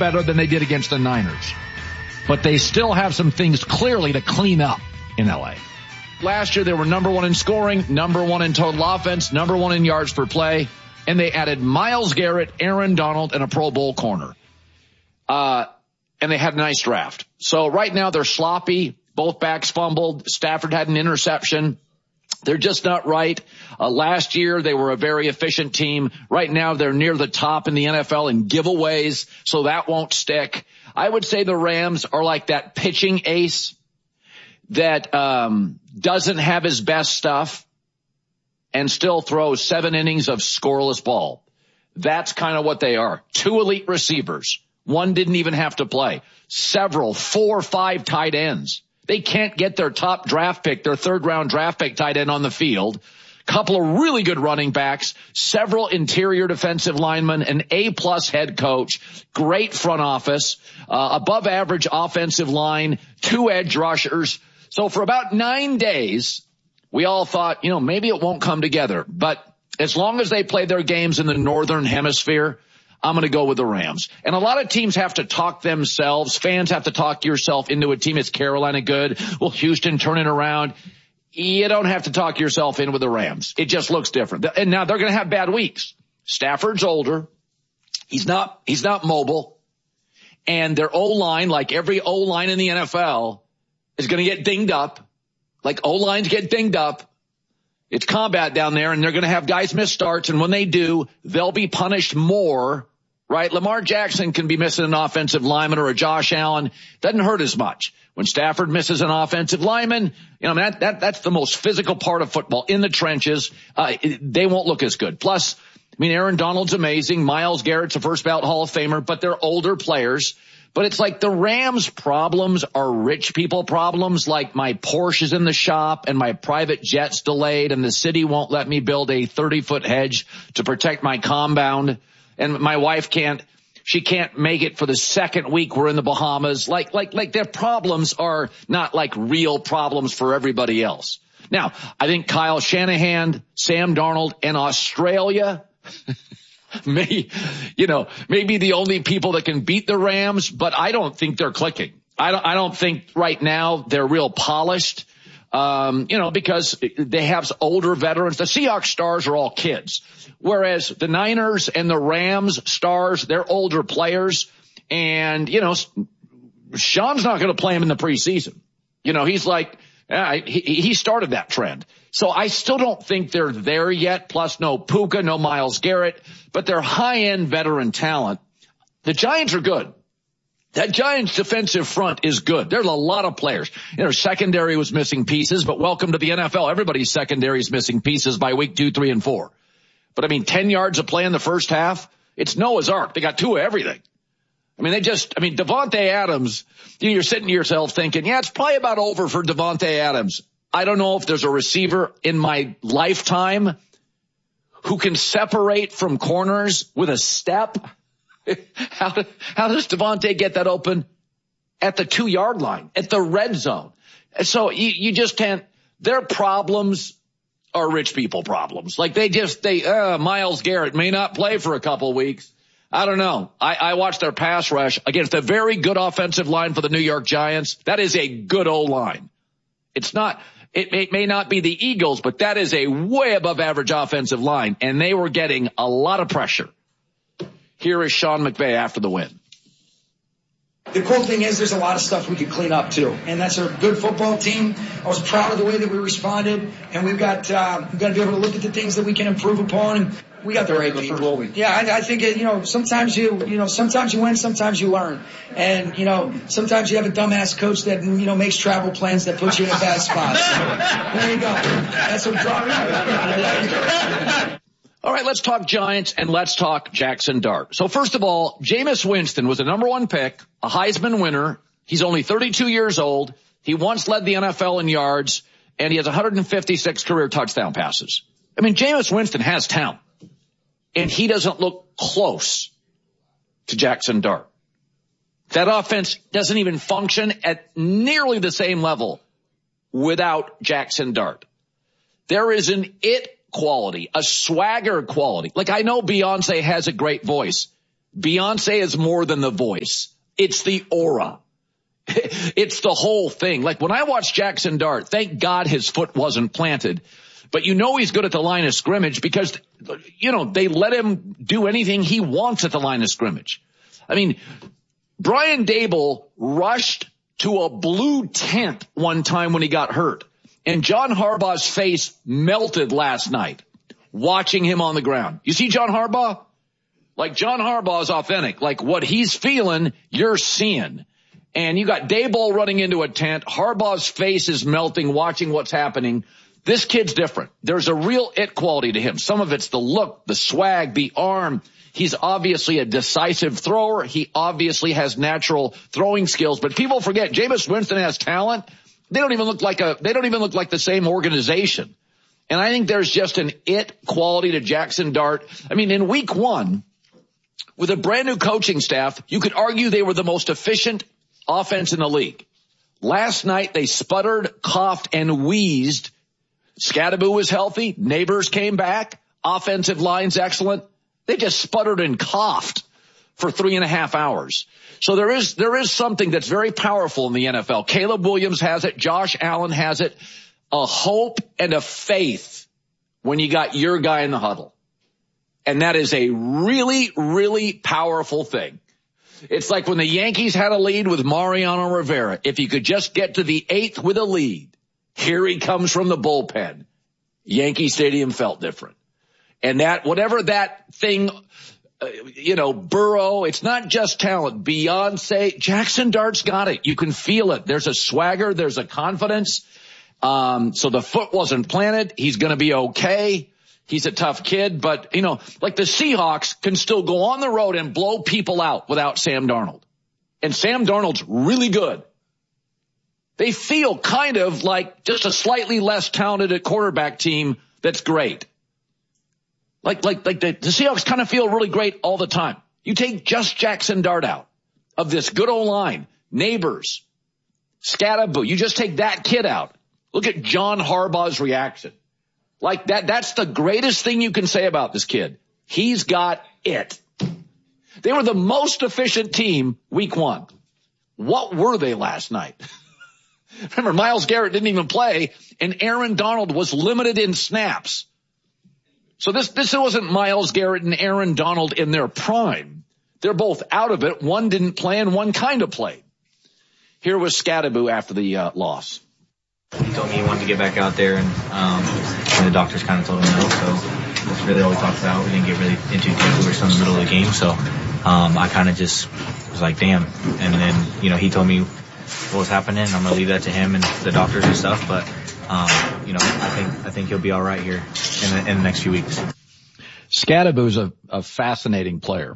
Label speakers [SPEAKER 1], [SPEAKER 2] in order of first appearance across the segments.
[SPEAKER 1] better than they did against the Niners. But they still have some things clearly to clean up in LA. Last year, they were number one in scoring, number one in total offense, number one in yards per play, and they added Myles Garrett, Aaron Donald, and a Pro Bowl corner. And they had a nice draft. So right now they're sloppy. Both backs fumbled. Stafford had an interception. They're just not right. Last year they were a very efficient team. Right now they're near the top in the NFL in giveaways, so that won't stick. I would say the Rams are like that pitching ace that doesn't have his best stuff and still throws 7 innings of scoreless ball. That's kind of what they are. 2 elite receivers. One didn't even have to play. Several, 4 or 5 tight ends. They can't get their top draft pick, their 3rd round draft pick tight end on the field. Couple of really good running backs, several interior defensive linemen, an A-plus head coach, great front office, above average offensive line, 2 edge rushers. So for about 9 days, we all thought, maybe it won't come together. But as long as they play their games in the Northern Hemisphere, I'm going to go with the Rams. And a lot of teams have to talk themselves. Fans have to talk yourself into a team. Is Carolina good? Will Houston turn it around? You don't have to talk yourself in with the Rams. It just looks different. And now they're going to have bad weeks. Stafford's older. He's not mobile. And their O-line, like every O-line in the NFL, is going to get dinged up. Like O-lines get dinged up. It's combat down there, and they're going to have guys miss starts. And when they do, they'll be punished more, right? Lamar Jackson can be missing an offensive lineman or a Josh Allen. Doesn't hurt as much. When Stafford misses an offensive lineman, that's the most physical part of football in the trenches. They won't look as good. Plus, Aaron Donald's amazing. Myles Garrett's a first ballot Hall of Famer, but they're older players. But it's like the Rams' problems are rich people problems, like my Porsche is in the shop and my private jet's delayed and the city won't let me build a 30-foot hedge to protect my compound. And my wife can't make it for the second week we're in the Bahamas. Like their problems are not like real problems for everybody else. Now, I think Kyle Shanahan, Sam Darnold, and Australia maybe the only people that can beat the Rams, but I don't think they're clicking. I don't think right now they're real polished, because they have older veterans. The Seahawks stars are all kids, whereas the Niners and the Rams stars, they're older players. And, Sean's not going to play him in the preseason. He's like, he started that trend. So I still don't think they're there yet. Plus no Puka, no Myles Garrett, but they're high-end veteran talent. The Giants are good. That Giants defensive front is good. There's a lot of players. Their secondary was missing pieces, but welcome to the NFL. Everybody's secondary is missing pieces by week 2, 3, and 4. But 10 yards of play in the first half, it's Noah's Ark. They got 2 of everything. Devontae Adams, you're sitting to yourself thinking, it's probably about over for Devontae Adams. I don't know if there's a receiver in my lifetime who can separate from corners with a step. How does Devontae get that open at the 2-yard line, at the red zone? So you just can't. Their problems are rich people problems. Like Myles Garrett may not play for a couple weeks. I don't know. I watched their pass rush against a very good offensive line for the New York Giants. That is a good O-line. It may not be the Eagles, but that is a way above average offensive line, and they were getting a lot of pressure. Here is Sean McVay after the win.
[SPEAKER 2] The cool thing is there's a lot of stuff we could clean up too, and that's a good football team. I was proud of the way that we responded, and we've got to be able to look at the things that we can improve upon. And we got the right people. Yeah, I think sometimes you win, sometimes you learn, and sometimes you have a dumbass coach that makes travel plans that puts you in a bad spot. So, there you go. That's what I'm talking about.
[SPEAKER 1] All right, let's talk Giants and let's talk Jackson Dart. So first of all, Jameis Winston was a number 1 pick, a Heisman winner. He's only 32 years old. He once led the NFL in yards, and he has 156 career touchdown passes. Jameis Winston has talent, and he doesn't look close to Jackson Dart. That offense doesn't even function at nearly the same level without Jackson Dart. There is an it quality, a swagger quality. Like, I know Beyonce has a great voice, Beyonce is more than the voice. It's the aura. It's the whole thing. Like when I watch Jackson Dart, thank God his foot wasn't planted. But you know he's good at the line of scrimmage because, you know, they let him do anything he wants at the line of scrimmage. I mean, Brian Daboll rushed to a blue tent one time when he got hurt. And John Harbaugh's face melted last night watching him on the ground. You see John Harbaugh? Like John Harbaugh is authentic. Like what he's feeling, you're seeing. And you got Daboll running into a tent. Harbaugh's face is melting watching what's happening. This kid's different. There's a real it quality to him. Some of it's the look, the swag, the arm. He's obviously a decisive thrower. He obviously has natural throwing skills. But people forget Jameis Winston has talent. They don't even look like the same organization. And I think there's just an it quality to Jackson Dart. I mean, in week 1, with a brand new coaching staff, you could argue they were the most efficient offense in the league. Last night, they sputtered, coughed, and wheezed. Scadaboo was healthy. Neighbors came back. Offensive line's excellent. They just sputtered and coughed for 3.5 hours. So there is something that's very powerful in the NFL. Caleb Williams has it. Josh Allen has it. A hope and a faith when you got your guy in the huddle. And that is a really, really powerful thing. It's like when the Yankees had a lead with Mariano Rivera. If you could just get to the 8th with a lead, here he comes from the bullpen. Yankee Stadium felt different. And that, whatever that thing, Burrow, it's not just talent. Beyonce, Jackson Dart's got it. You can feel it. There's a swagger. There's a confidence. So the foot wasn't planted. He's going to be okay. He's a tough kid, but, like the Seahawks can still go on the road and blow people out without Sam Darnold. And Sam Darnold's really good. They feel kind of like just a slightly less talented quarterback team that's great. Like the Seahawks kind of feel really great all the time. You take just Jackson Dart out of this good old line, Neighbors, Scadaboo. You just take that kid out. Look at John Harbaugh's reaction. Like that's the greatest thing you can say about this kid. He's got it. They were the most efficient team week 1. What were they last night? Remember, Myles Garrett didn't even play, and Aaron Donald was limited in snaps. So this wasn't Myles Garrett and Aaron Donald in their prime. They're both out of it. One didn't play and one kind of played. Here was Scadaboo after the loss.
[SPEAKER 3] He told me he wanted to get back out there, and the doctors kind of told him no. So that's really all we talked about. We didn't get really into deep. We were still in the middle of the game, so I kind of just was like, damn. And then he told me what was happening. I'm gonna leave that to him and the doctors and stuff, but. I think he'll be all right here in the next few weeks.
[SPEAKER 1] Scadaboo's a fascinating player.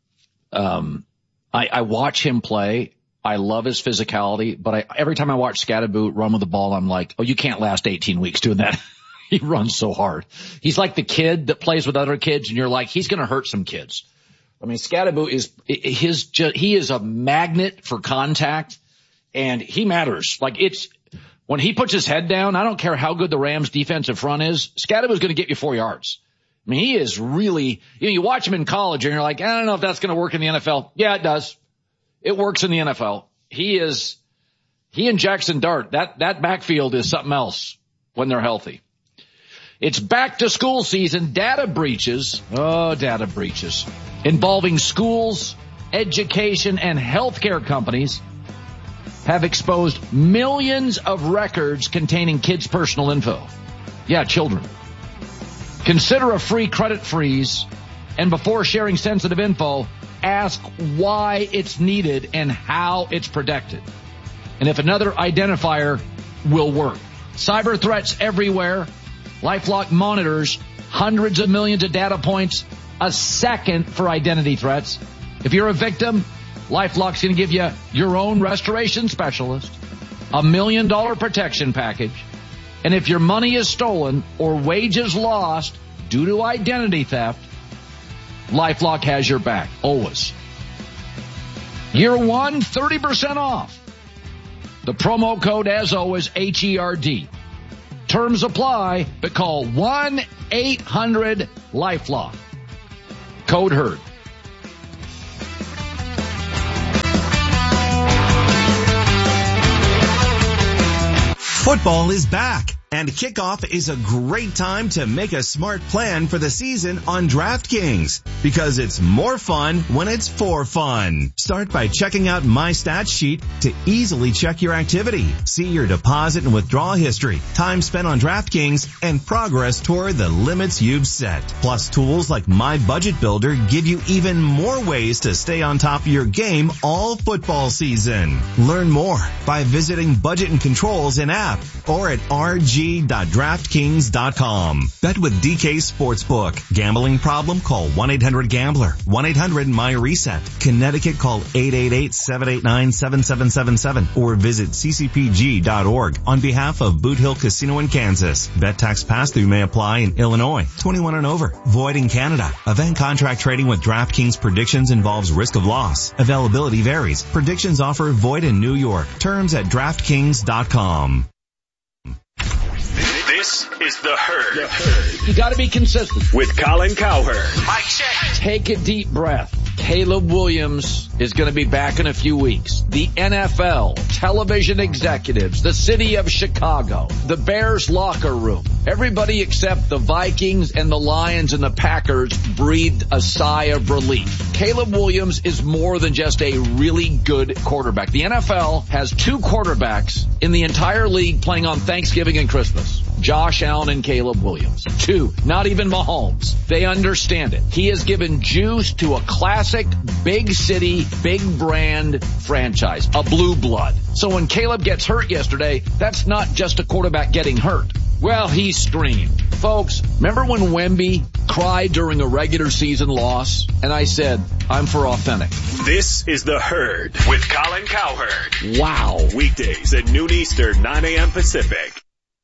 [SPEAKER 1] I watch him play. I love his physicality, but every time I watch Scadaboo run with the ball, I'm like, oh, you can't last 18 weeks doing that. He runs so hard. He's like the kid that plays with other kids, and you're like, he's going to hurt some kids. I mean, Scadaboo he is a magnet for contact, and he matters. Like when he puts his head down, I don't care how good the Rams defensive front is, Scadaboo's going to get you 4 yards. I mean, he is really, you watch him in college and you're like, I don't know if that's going to work in the NFL. Yeah, it does. It works in the NFL. He and Jackson Dart, that backfield is something else when they're healthy. It's back to school season. Data breaches involving schools, education, and healthcare companies have exposed millions of records containing kids' personal info. Yeah, children. Consider a free credit freeze, and before sharing sensitive info, ask why it's needed and how it's protected, and if another identifier will work. Cyber threats everywhere. LifeLock monitors hundreds of millions of data points a second for identity threats. If you're a victim, LifeLock's going to give you your own restoration specialist, $1 million protection package, and if your money is stolen or wages lost due to identity theft, LifeLock has your back, always. Year 1, 30% off. The promo code, as always, HERD. Terms apply, but call 1-800-LifeLock. Code HERD.
[SPEAKER 4] Football is back, and kickoff is a great time to make a smart plan for the season on DraftKings, because it's more fun when it's for fun. Start by checking out My Stats Sheet to easily check your activity, see your deposit and withdrawal history, time spent on DraftKings, and progress toward the limits you've set. Plus, tools like My Budget Builder give you even more ways to stay on top of your game all football season. Learn more by visiting Budget and Controls in app or at rg.draftkings.com. Bet with DK Sportsbook. Gambling problem? Call 1-800-GAMBLER. 1-800-MY-RESET. Connecticut, call 888-789-7777 or visit ccpg.org on behalf of Boot Hill Casino in Kansas. Bet tax pass-through may apply in Illinois. 21 and over. Void in Canada. Event contract trading with DraftKings predictions involves risk of loss. Availability varies. Predictions offer void in New York. Terms at DraftKings.com.
[SPEAKER 5] This is The Herd.
[SPEAKER 1] You got to be consistent.
[SPEAKER 5] With Colin Cowherd.
[SPEAKER 1] Mic check. Take a deep breath. Caleb Williams is going to be back in a few weeks. The NFL, television executives, the city of Chicago, the Bears locker room, everybody except the Vikings and the Lions and the Packers breathed a sigh of relief. Caleb Williams is more than just a really good quarterback. The NFL has two quarterbacks in the entire league playing on Thanksgiving and Christmas. Josh Allen and Caleb Williams. Two, not even Mahomes. They understand it. He has given juice to a classic, big city, big brand franchise, a blue blood. So when Caleb gets hurt yesterday, that's not just a quarterback getting hurt. Well, he screamed. Folks, remember when Wemby cried during a regular season loss? And I said, I'm for authentic.
[SPEAKER 5] This is The Herd with Colin Cowherd.
[SPEAKER 1] Wow.
[SPEAKER 5] Weekdays at noon Eastern, 9 a.m. Pacific.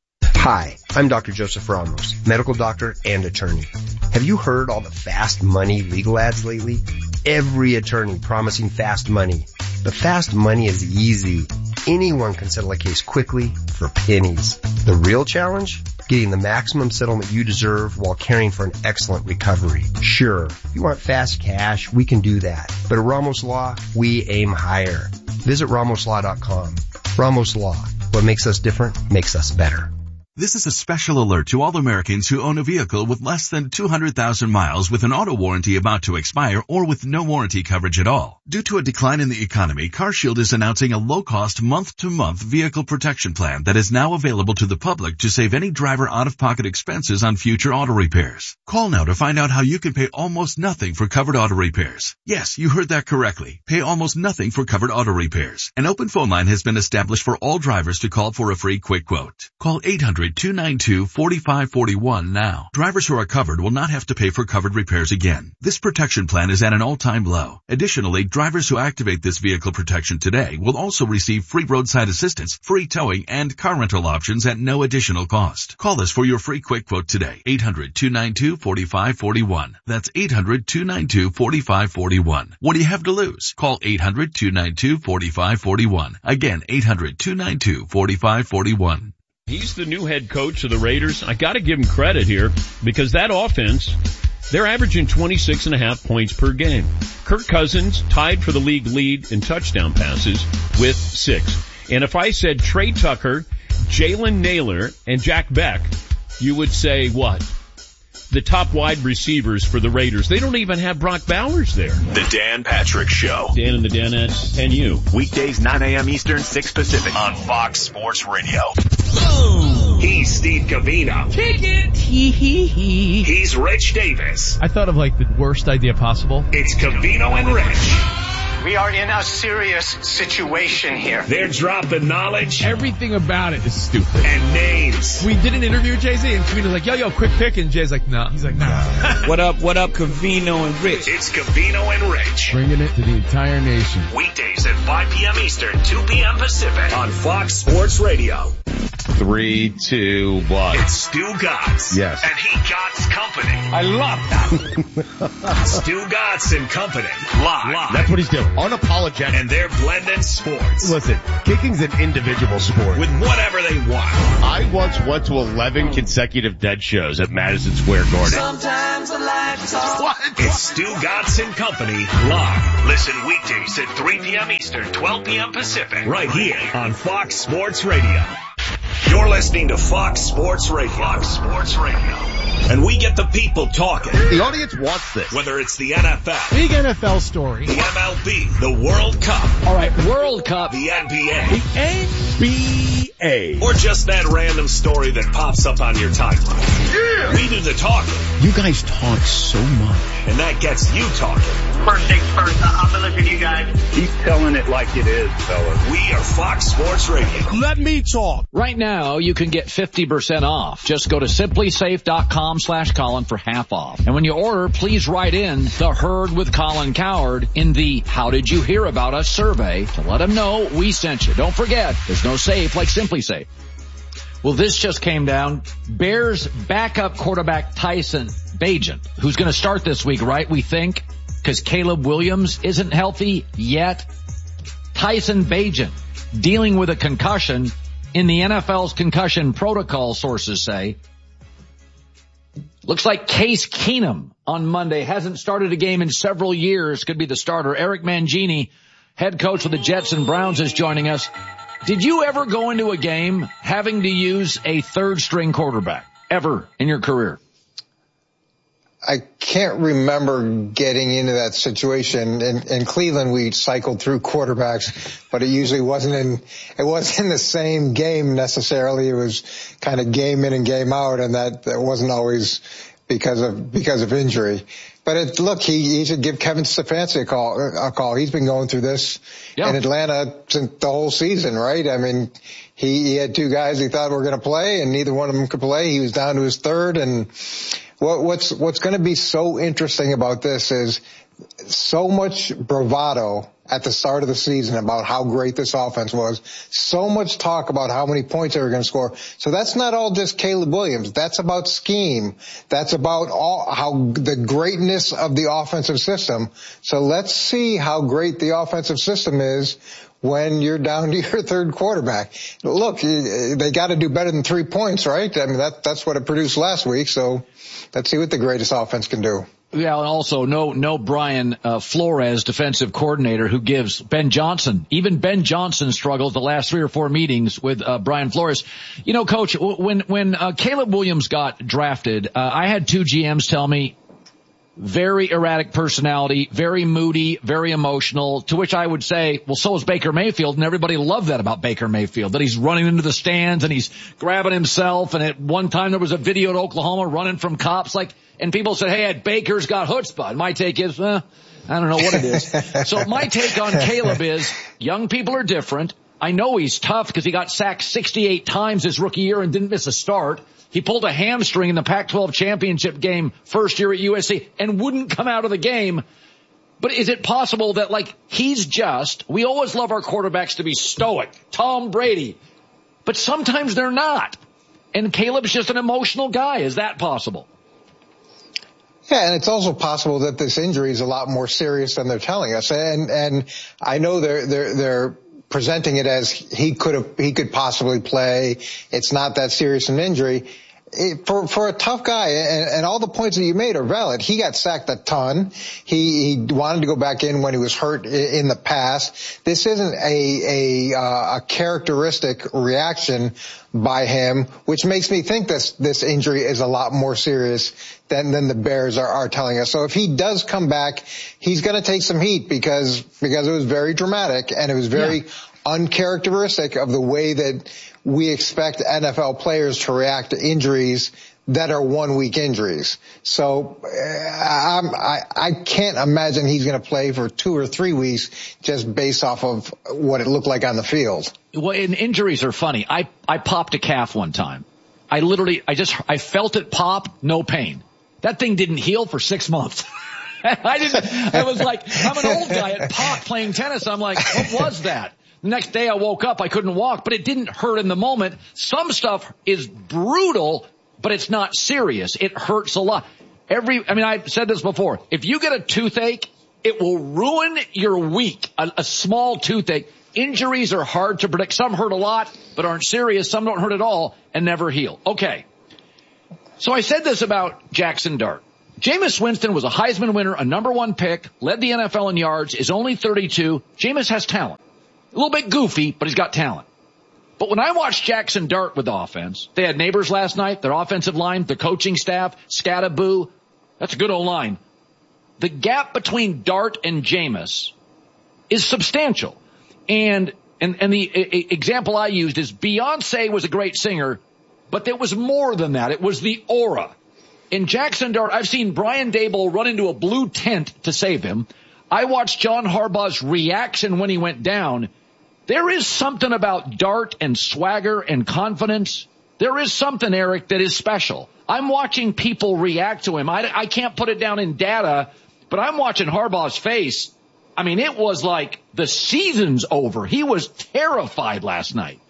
[SPEAKER 6] Hi, I'm Dr. Joseph Ramos, medical doctor and attorney. Have you heard all the fast money legal ads lately? Every attorney promising fast money. But fast money is easy. Anyone can settle a case quickly for pennies. The real challenge? Getting the maximum settlement you deserve while caring for an excellent recovery. Sure, if you want fast cash, we can do that. But at Ramos Law, we aim higher. Visit ramoslaw.com. Ramos Law. What makes us different makes us better.
[SPEAKER 7] This is a special alert to all Americans who own a vehicle with less than 200,000 miles with an auto warranty about to expire or with no warranty coverage at all. Due to a decline in the economy, CarShield is announcing a low-cost month-to-month vehicle protection plan that is now available to the public to save any driver out-of-pocket expenses on future auto repairs. Call now to find out how you can pay almost nothing for covered auto repairs. Yes, you heard that correctly. Pay almost nothing for covered auto repairs. An open phone line has been established for all drivers to call for a free quick quote. Call 800-292-4541 now. Drivers who are covered will not have to pay for covered repairs again. This protection plan is at an all-time low. Additionally, drivers who activate this vehicle protection today will also receive free roadside assistance, free towing, and car rental options at no additional cost. Call us for your free quick quote today. 800-292-4541. That's 800-292-4541. What do you have to lose? Call 800-292-4541. Again, 800-292-4541.
[SPEAKER 8] He's the new head coach of the Raiders. I got to give him credit here because that offense, they're averaging 26.5 points per game. Kirk Cousins tied for the league lead in touchdown passes with 6. And if I said Trey Tucker, Jalen Naylor, and Jack Beck, you would say what? The top wide receivers for the Raiders. They don't even have Brock Bowers there.
[SPEAKER 5] The Dan Patrick Show.
[SPEAKER 8] Dan and the Danettes and you.
[SPEAKER 5] Weekdays 9 a.m. Eastern, 6 Pacific on Fox Sports Radio. He's Steve Covino.
[SPEAKER 9] Kick it.
[SPEAKER 5] He's Rich Davis.
[SPEAKER 9] I thought of like the worst idea possible.
[SPEAKER 5] It's Covino and Rich.
[SPEAKER 10] We are in a serious situation here.
[SPEAKER 5] They're dropping knowledge.
[SPEAKER 9] Everything about it is stupid.
[SPEAKER 5] And names.
[SPEAKER 9] We did an interview with Jay-Z and Covino's like, yo, quick pick. And Jay's like, no. He's like, no.
[SPEAKER 11] What up, Covino and Rich?
[SPEAKER 5] It's Covino and Rich.
[SPEAKER 9] Bringing it to the entire nation.
[SPEAKER 5] Weekdays at 5 p.m. Eastern, 2 p.m. Pacific on Fox Sports Radio.
[SPEAKER 12] 3, 2, 1.
[SPEAKER 5] It's Stu Gotts.
[SPEAKER 12] Yes.
[SPEAKER 5] And he Gotts Company.
[SPEAKER 12] I love that.
[SPEAKER 5] Stu Gotts and Company. Live.
[SPEAKER 12] That's what he's doing. Unapologetic.
[SPEAKER 5] And they're blending sports.
[SPEAKER 12] Listen, kicking's an individual sport.
[SPEAKER 5] With whatever they want.
[SPEAKER 12] I once went to 11 consecutive dead shows at Madison Square Garden.
[SPEAKER 10] Sometimes I like to talk.
[SPEAKER 5] What? It's Stu Gotts and Company live. Listen weekdays at 3 p.m. Eastern, 12 p.m. Pacific. Right here on Fox Sports Radio. You're listening to Fox Sports Radio. Fox Sports Radio. And we get the people talking.
[SPEAKER 12] The audience wants this.
[SPEAKER 5] Whether it's the NFL.
[SPEAKER 13] Big NFL story.
[SPEAKER 5] The MLB. The World Cup.
[SPEAKER 1] All right, World Cup.
[SPEAKER 5] The NBA.
[SPEAKER 12] The NBA.
[SPEAKER 5] Or just that random story that pops up on your timeline. Yeah! We do the talking.
[SPEAKER 12] You guys talk so much.
[SPEAKER 5] And that gets you talking.
[SPEAKER 10] First things first, I'm going to listen to you guys.
[SPEAKER 14] Keep telling it like it is, fellas.
[SPEAKER 5] We are Fox Sports Radio.
[SPEAKER 13] Let me talk.
[SPEAKER 1] Right now, you can get 50% off. Just go to simplysafe.com/Colin for half off. And when you order, please write in the Herd with Colin Cowherd in the How Did You Hear About Us survey to let them know we sent you. Don't forget, there's no safe like Simply Safe. Well, this just came down. Bears backup quarterback Tyson Bagent, who's going to start this week, right? We think, because Caleb Williams isn't healthy yet. Tyson Bagent dealing with a concussion in the NFL's concussion protocol, sources say. Looks like Case Keenum on Monday hasn't started a game in several years. Could be the starter. Eric Mangini, head coach of the Jets and Browns, is joining us. Did you ever go into a game having to use a third string quarterback ever in your career?
[SPEAKER 15] I can't remember getting into that situation. In Cleveland, we cycled through quarterbacks, but it usually wasn't in the same game necessarily. It was kind of game in and game out, and that wasn't always because of injury. But look, he should give Kevin Stefanski a call. He's been going through this in Atlanta since the whole season, right? I mean, he had two guys he thought were going to play, and neither one of them could play. He was down to his third, and what's going to be so interesting about this is so much bravado at the start of the season about how great this offense was. So much talk about how many points they were going to score. So that's not all just Caleb Williams. That's about scheme. That's about how the greatness of the offensive system. So let's see how great the offensive system is when you're down to your third quarterback. Look, they got to do better than 3 points, right? I mean, that's what it produced last week. So let's see what the greatest offense can do.
[SPEAKER 1] Yeah, and also no Brian Flores, defensive coordinator, who gives Ben Johnson. Even Ben Johnson struggled the last 3 or 4 meetings with Brian Flores. You know, Coach, when Caleb Williams got drafted, I had 2 GMs tell me, very erratic personality, very moody, very emotional, to which I would say, well, so is Baker Mayfield, and everybody loved that about Baker Mayfield, that he's running into the stands and he's grabbing himself, and at one time there was a video at Oklahoma running from cops, and people said, hey, Baker's got chutzpah. And my take is, I don't know what it is. So my take on Caleb is, young people are different. I know he's tough because he got sacked 68 times his rookie year and didn't miss a start. He pulled a hamstring in the Pac-12 championship game first year at USC and wouldn't come out of the game. But is it possible that, we always love our quarterbacks to be stoic, Tom Brady, but sometimes they're not. And Caleb's just an emotional guy. Is that possible?
[SPEAKER 15] Yeah, and it's also possible that this injury is a lot more serious than they're telling us. And I know they're presenting it as he could possibly play. It's not that serious an injury. For a tough guy, and all the points that you made are valid. He got sacked a ton. He wanted to go back in when he was hurt in the past. This isn't a characteristic reaction by him, which makes me think this injury is a lot more serious than the Bears are telling us. So if he does come back, he's going to take some heat because it was very dramatic and it was very uncharacteristic of the way that we expect NFL players to react to injuries that are 1 week injuries. So I can't imagine he's going to play for 2 or 3 weeks just based off of what it looked like on the field.
[SPEAKER 1] Well, and injuries are funny. I popped a calf one time. I felt it pop, no pain. That thing didn't heal for 6 months. I was like, I'm an old guy at pop playing tennis. I'm like, what was that? The next day I woke up, I couldn't walk, but it didn't hurt in the moment. Some stuff is brutal, but it's not serious. It hurts a lot. I've said this before. If you get a toothache, it will ruin your week. A small toothache. Injuries are hard to predict. Some hurt a lot, but aren't serious. Some don't hurt at all and never heal. Okay. So I said this about Jackson Dart. Jameis Winston was a Heisman winner, a number 1 pick, led the NFL in yards, is only 32. Jameis has talent. A little bit goofy, but he's got talent. But when I watched Jackson Dart with the offense, they had neighbors last night, their offensive line, the coaching staff, Scattaboo. That's a good old line. The gap between Dart and Jameis is substantial. And the example I used is Beyonce was a great singer, but there was more than that. It was the aura. In Jackson Dart, I've seen Brian Daboll run into a blue tent to save him. I watched John Harbaugh's reaction when he went down. There is something about Dart and swagger and confidence. There is something, Eric, that is special. I'm watching people react to him. I can't put it down in data, but I'm watching Harbaugh's face. I mean, it was like the season's over. He was terrified last night.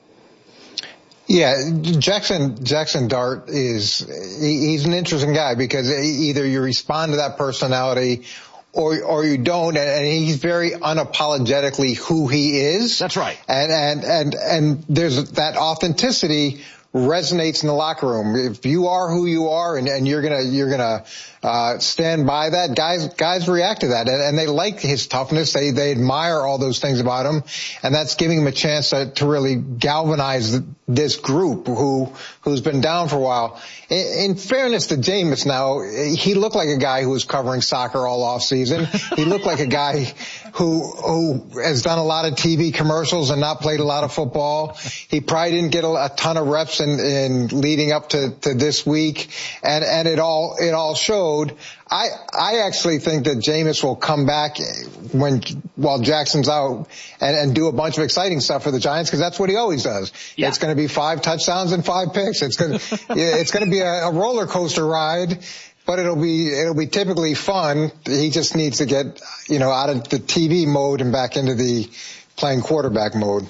[SPEAKER 15] Yeah, Jackson Dart he's an interesting guy because either you respond to that personality or you don't, and he's very unapologetically who he is.
[SPEAKER 1] That's right.
[SPEAKER 15] And there's that authenticity resonates in the locker room. If you are who you are and you're gonna stand by that, guys react to that and they like his toughness. They admire all those things about him, and that's giving him a chance to really galvanize this group who's been down for a while. In fairness to Jameis now, he looked like a guy who was covering soccer all off season. He looked like a guy who has done a lot of TV commercials and not played a lot of football. He probably didn't get a ton of reps in leading up to this week, and it all showed. I actually think that Jameis will come back while Jackson's out and do a bunch of exciting stuff for the Giants, because that's what he always does. Yeah. It's going to be 5 touchdowns and 5 picks. It's going to be a roller coaster ride, but it'll be typically fun. He just needs to get out of the TV mode and back into the playing quarterback mode.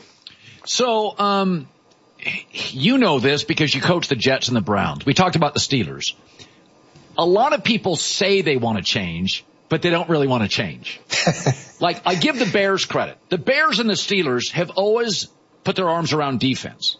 [SPEAKER 1] So you know this because you coach the Jets and the Browns. We talked about the Steelers. A lot of people say they want to change, but they don't really want to change. Like, I give the Bears credit. The Bears and the Steelers have always put their arms around defense.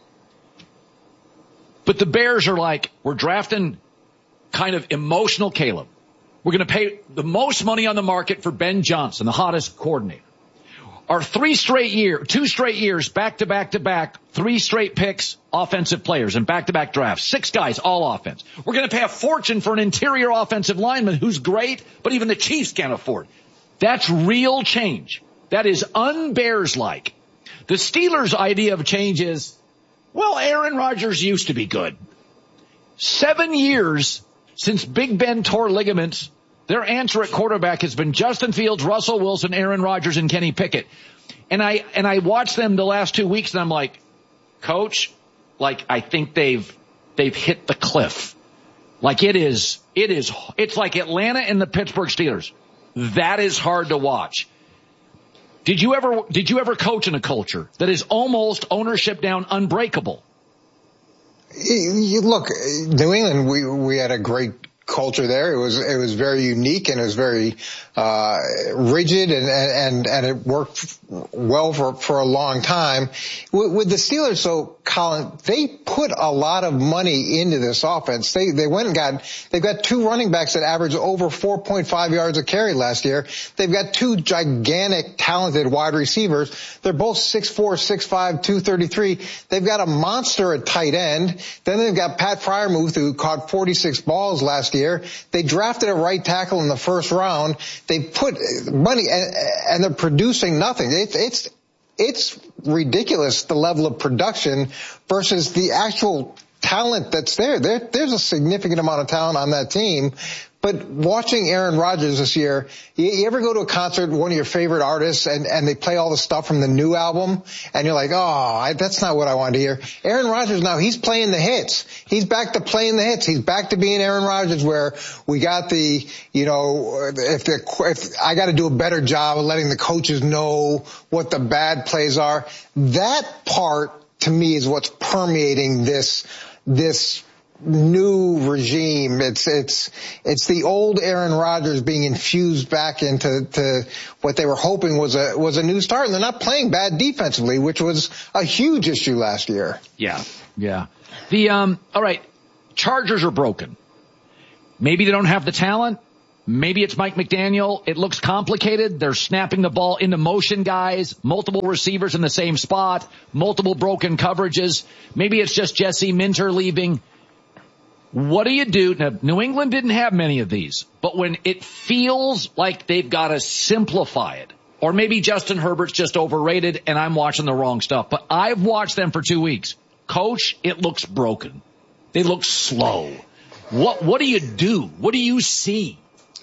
[SPEAKER 1] But the Bears are like, we're drafting kind of emotional Caleb. We're going to pay the most money on the market for Ben Johnson, the hottest coordinator. Our 2 straight years, back to back, 3 straight picks, offensive players, and back-to-back drafts. 6 guys, all offense. We're going to pay a fortune for an interior offensive lineman who's great, but even the Chiefs can't afford. That's real change. That is un-Bears-like. The Steelers' idea of change is, well, Aaron Rodgers used to be good. 7 years since Big Ben tore ligaments, their answer at quarterback has been Justin Fields, Russell Wilson, Aaron Rodgers, and Kenny Pickett. And I watched them the last 2 weeks, and I'm like, Coach, like, I think they've hit the cliff. Like, it's like Atlanta and the Pittsburgh Steelers. That is hard to watch. Did you ever coach in a culture that is almost ownership down unbreakable?
[SPEAKER 15] Look, New England, we had a great culture there. It was very unique, and it was very rigid, and it worked well for a long time. With the Steelers, so Colin, they put a lot of money into this offense. They went and they've got 2 running backs that average over 4.5 yards a carry last year. They've got 2 gigantic, talented wide receivers. They're both 6'4", 6'5", 233. They've got a monster at tight end. Then they've got Pat Freiermuth, who caught 46 balls last year. They drafted a right tackle in the first round. They put money, and they're producing nothing. It's ridiculous, the level of production versus the actual talent that's there. There's a significant amount of talent on that team. But watching Aaron Rodgers this year, you ever go to a concert, one of your favorite artists, and they play all the stuff from the new album, and you're like, that's not what I wanted to hear. Aaron Rodgers now, he's playing the hits. He's back to playing the hits. He's back to being Aaron Rodgers, where we got if I got to do a better job of letting the coaches know what the bad plays are. That part, to me, is what's permeating this new regime. It's the old Aaron Rodgers being infused back into what they were hoping was a new start, and they're not playing bad defensively, which was a huge issue last year.
[SPEAKER 1] Yeah. All right, Chargers are broken. Maybe they don't have the talent. Maybe it's Mike McDaniel. It looks complicated. They're snapping the ball into motion, guys, multiple receivers in the same spot, multiple broken coverages. Maybe it's just Jesse Minter leaving. What do you do? Now, New England didn't have many of these, but when it feels like they've got to simplify it, or maybe Justin Herbert's just overrated and I'm watching the wrong stuff, but I've watched them for 2 weeks. Coach, it looks broken. They look slow. What do you do? What do you see?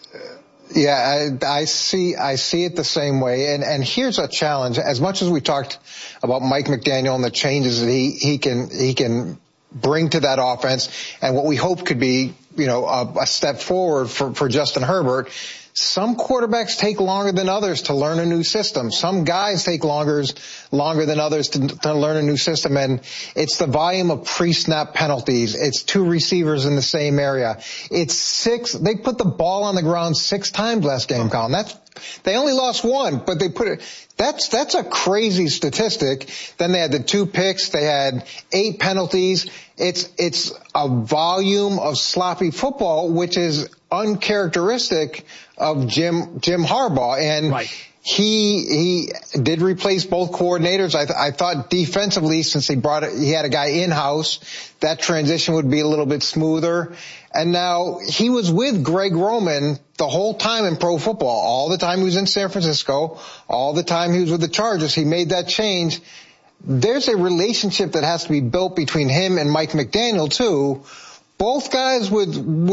[SPEAKER 15] Yeah, I see it the same way. And here's a challenge. As much as we talked about Mike McDaniel and the changes that he can bring to that offense and what we hope could be, a step forward for Justin Herbert, some quarterbacks take longer than others to learn a new system. Some guys take longer than others to learn a new system. And it's the volume of pre-snap penalties. It's 2 receivers in the same area. It's 6. They put the ball on the ground 6 times last game, Colin. They only lost 1, but they put it. That's a crazy statistic. Then they had the 2 picks. They had 8 penalties. It's a volume of sloppy football, which is uncharacteristic of Jim Harbaugh. And right. He did replace both coordinators. I thought defensively, since he had a guy in-house, that transition would be a little bit smoother. And now he was with Greg Roman the whole time in pro football. All the time he was in San Francisco, all the time he was with the Chargers. He made that change. There's a relationship that has to be built between him and Mike McDaniel too. Both guys with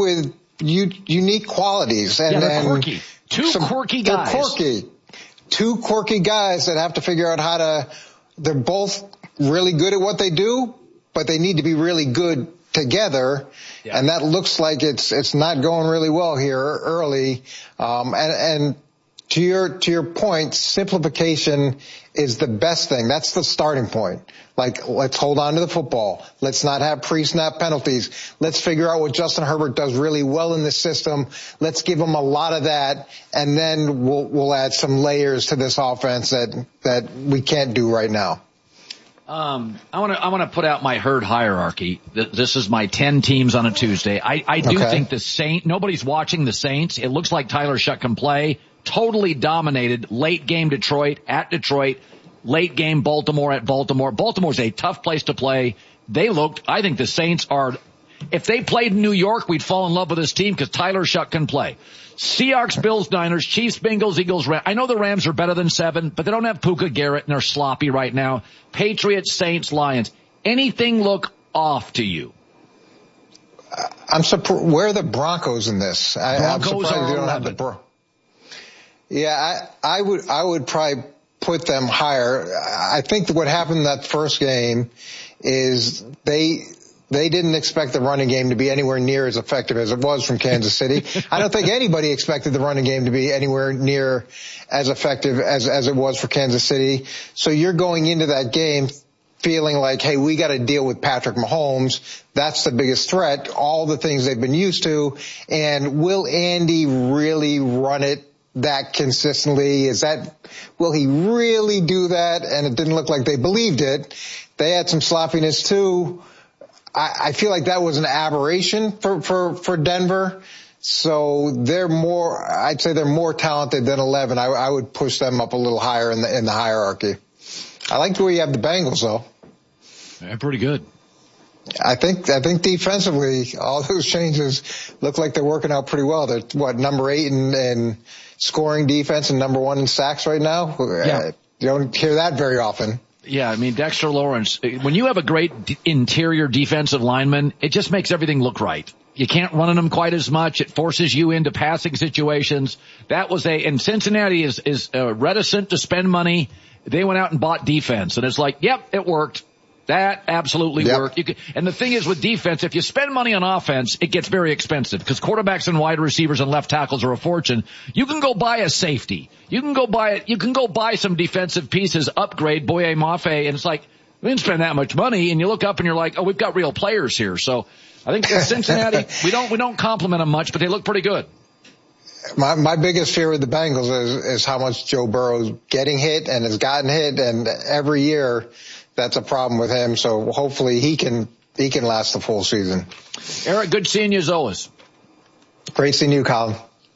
[SPEAKER 15] unique qualities. And
[SPEAKER 1] they're quirky. Quirky guys.
[SPEAKER 15] They're quirky. 2 quirky guys that have to figure out they're both really good at what they do, but they need to be really good together. Yeah. And that looks like it's not going really well here early. And to your point, simplification is the best thing. That's the starting point. Like, let's hold on to the football. Let's not have pre-snap penalties. Let's figure out what Justin Herbert does really well in this system. Let's give him a lot of that, and then we'll add some layers to this offense that we can't do right now.
[SPEAKER 1] I want to put out my herd hierarchy. This is my 10 teams on a Tuesday. I do think nobody's watching the Saints. It looks like Tyler Shutt can play. Totally dominated. Late game Detroit at Detroit. Late game Baltimore at Baltimore. Baltimore's a tough place to play. I think the Saints if they played in New York, we'd fall in love with this team because Tyler Shutt can play. Seahawks, Bills, Niners, Chiefs, Bengals, Eagles, Rams. I know the Rams are better than 7, but they don't have Puka Garrett and they're sloppy right now. Patriots, Saints, Lions. Anything look off to you?
[SPEAKER 15] I'm surprised. Where are the Broncos in this? I'm surprised they don't have the Yeah, I would probably put them higher. I think that what happened in that first game is they didn't expect the running game to be anywhere near as effective as it was from Kansas City. I don't think anybody expected the running game to be anywhere near as effective as it was for Kansas City. So you're going into that game feeling like, hey, we got to deal with Patrick Mahomes. That's the biggest threat, all the things they've been used to. And will Andy really run it that consistently? Will he really do that? And it didn't look like they believed it. They had some sloppiness too. I feel like that was an aberration for Denver. So I'd say they're more talented than 11. I would push them up a little higher in the hierarchy. I like the way you have the Bengals though.
[SPEAKER 1] They're pretty good.
[SPEAKER 15] I think defensively, all those changes look like they're working out pretty well. They're number 8 in scoring defense and number 1 in sacks right now. Yeah. You don't hear that very often.
[SPEAKER 1] Yeah, I mean, Dexter Lawrence, when you have a great interior defensive lineman, it just makes everything look right. You can't run on them quite as much. It forces you into passing situations. And Cincinnati is reticent to spend money. They went out and bought defense, and it's like, yep, it worked. That absolutely worked. And the thing is with defense, if you spend money on offense, it gets very expensive because quarterbacks and wide receivers and left tackles are a fortune. You can go buy a safety. You can go buy some defensive pieces, upgrade Boye Mafe, and it's like, we didn't spend that much money. And you look up and you're like, oh, we've got real players here. So I think Cincinnati, we don't compliment them much, but they look pretty good.
[SPEAKER 15] My biggest fear with the Bengals is how much Joe Burrow's getting hit and has gotten hit, and every year that's a problem with him. So hopefully he can last the full season.
[SPEAKER 1] Eric, good seeing you as always.
[SPEAKER 15] Great seeing you, Colin.